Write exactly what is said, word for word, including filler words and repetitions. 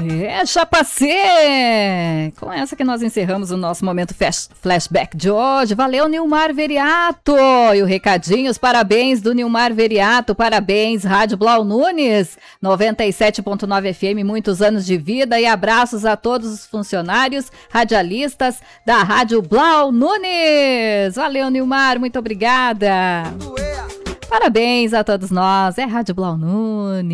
É, Chapacê! Com essa que nós encerramos o nosso momento flash, flashback de hoje. Valeu, Nilmar Veriato! E o recadinho, os parabéns do Nilmar Veriato, parabéns, Rádio Blau Nunes, noventa e sete ponto nove F M, muitos anos de vida e abraços a todos os funcionários, radialistas da Rádio Blau Nunes. Valeu, Nilmar, muito obrigada! Parabéns a todos nós, é Rádio Blau Nunes.